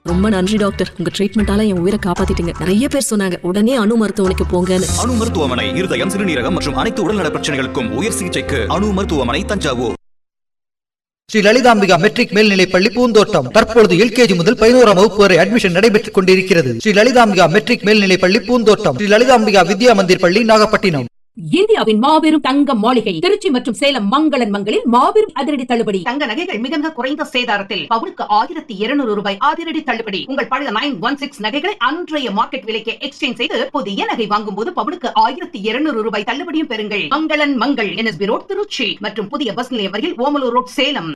ரொம்ப நன்றி டாக்டர், உங்க ட்ரீட்மெண்டால என் உயிரை காப்பாத்திட்டீங்க. நிறைய பேர் சொன்னாங்க உடனே அணு மருத்துவமனைக்கு போங்கன்னு. அணு மருத்துவமனை இருதயம், சிறுநீரகம் மற்றும் அனைத்து உடல்நல பிரச்சனைகளுக்கும் உயர் சிகிச்சைக்கு அணு மருத்துவமனை, தஞ்சாவூர். ஸ்ரீ லலிதாம்பிகா மெட்ரிக் மேல்நிலைப்பள்ளி பூந்தோட்டம். தற்பொழுது எல்கேஜி முதல் 11ஆம் வகுப்பு வரை அட்மிஷன் நடைபெற்றுக் கொண்டிருக்கிறது. ஸ்ரீ லலிதாம்பிகா மெட்ரிக் மேல்நிலைப்பள்ளி பூந்தோட்டம். ஸ்ரீ லலிதாம்பிகா வித்யா மந்திர் பள்ளி, நாகப்பட்டினம். இந்தியாவின் மாபெரும் தங்க மாளிகை திருச்சி மற்றும் சேலம் மங்களன் மங்களில் மாபெரும் அதிரடி தள்ளுபடி. தங்க நகைகள் மிக மிக குறைந்த சேதாரத்தில் பவுனுக்கு 1200 ரூபாய் அதிரடி தள்ளுபடி. உங்கள் பழைய 916 நகைகளை அன்றைய மார்க்கெட் விலைக்கு எக்ஸ்சேஞ்ச் செய்து புதிய நகை வாங்கும் போது பவுனுக்கு 1200 ரூபாய் தள்ளுபடியும் பெறுங்கள். மங்களன் மங்கள், NSB ரோட், திருச்சி மற்றும் புதிய பஸ் நிலையம் வரையில் ஓமலூர் ரோட், சேலம்.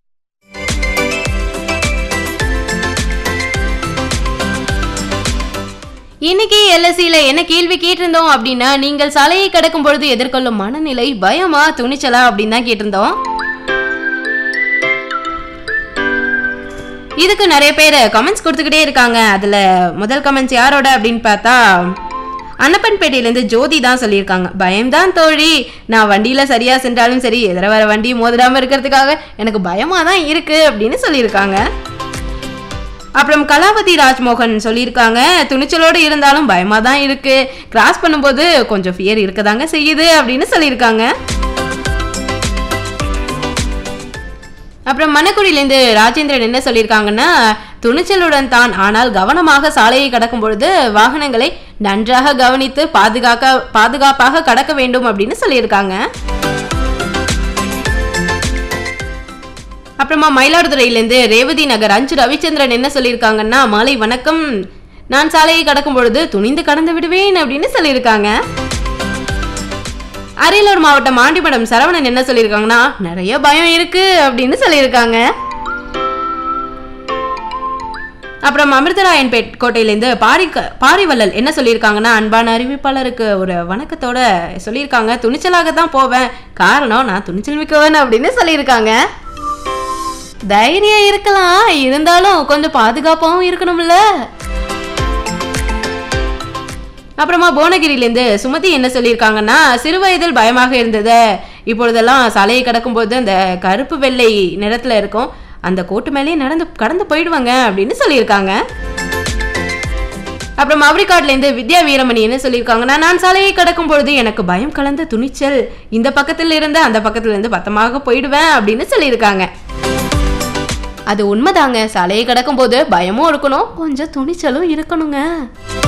இன்னைக்கு LSCல என்ன கேள்வி கேட்டிருந்தோம் அப்படின்னா, நீங்கள் சாலையை கடக்கும் பொழுது எதிர்கொள்ளும் மனநிலை பயமா துணிச்சலா அப்படின்னு தான் கேட்டிருந்தோம். இதுக்கு நிறைய பேர் கமெண்ட்ஸ் கொடுத்துக்கிட்டே இருக்காங்க. அதுல முதல் கமெண்ட்ஸ் யாரோட அப்படின்னு பார்த்தா, அன்னப்பன்பேட்டையிலேருந்து ஜோதி தான் சொல்லியிருக்காங்க. பயம்தான் தோழி, நான் வண்டியில சரியா சென்றாலும் சரி எதிர வர வண்டி மோதிராம இருக்கிறதுக்காக எனக்கு பயமா தான் இருக்கு அப்படின்னு சொல்லியிருக்காங்க. அப்புறம் கலாவதி ராஜ்மோகன் சொல்லியிருக்காங்க, துணிச்சலோடு இருந்தாலும் பயமா தான் இருக்கு, கிராஸ் பண்ணும்போது கொஞ்சம் ஃபியர் இருக்கதாங்க செய்யுது அப்படின்னு சொல்லியிருக்காங்க. அப்புறம் மணக்குடியிலேருந்து ராஜேந்திரன் என்ன சொல்லியிருக்காங்கன்னா, துணிச்சலுடன் தான், ஆனால் கவனமாக சாலையை கடக்கும் பொழுது வாகனங்களை நன்றாக கவனித்து பாதுகாப்பாக கடக்க வேண்டும் அப்படின்னு சொல்லியிருக்காங்க. அப்புறமா மயிலாடுதுறையிலேருந்து ரேவதி நகர் அஞ்சு ரவிச்சந்திரன் என்ன சொல்லியிருக்காங்கன்னா, மாலை வணக்கம், நான் சாலையை கடக்கும் பொழுது துணிந்து கடந்து விடுவேன் அப்படின்னு சொல்லியிருக்காங்க. அரியலூர் மாவட்டம் ஆண்டிமடம் சரவணன் என்ன சொல்லியிருக்காங்கன்னா, நிறைய பயம் இருக்கு அப்படின்னு சொல்லியிருக்காங்க. அப்புறம் அமிர்தராயன் கோட்டையிலேருந்து பாரிவல்லல் என்ன சொல்லியிருக்காங்கன்னா, அன்பான அறிவிப்பாளருக்கு ஒரு வணக்கத்தோட சொல்லியிருக்காங்க, துணிச்சலாக தான் போவேன், காரணம் நான் துணிச்சல் மிக்கவன் அப்படின்னு சொல்லியிருக்காங்க. தைரியம் இருக்கலாம், இருந்தாலும் கொஞ்சம் பாதுகாப்பாகவும் இருக்கணும்ல. அப்புறமா புவனகிரியிலேருந்து சுமதி என்ன சொல்லியிருக்காங்கன்னா, சிறு வயதில் பயமாக இருந்தது, இப்பொழுதெல்லாம் சாலையை கடக்கும் போது அந்த கருப்பு வெள்ளை நிறத்துல இருக்கும் அந்த கோட்டு மேலேயே கடந்து போயிடுவாங்க அப்படின்னு சொல்லியிருக்காங்க. அப்புறம் அப்ரிகாட்லேருந்து வித்யா வீரமணி என்ன சொல்லியிருக்காங்கன்னா, நான் சாலையை கடக்கும் பொழுது எனக்கு பயம் கலந்த துணிச்சல், இந்த பக்கத்துல இருந்து அந்த பக்கத்துல இருந்து பத்தமாக போயிடுவேன் அப்படின்னு சொல்லியிருக்காங்க. அது உண்மைதாங்க, சாலையை கடக்கும் போது பயமும் இருக்கணும், கொஞ்சம் துணிச்சலும் இருக்கணுங்க.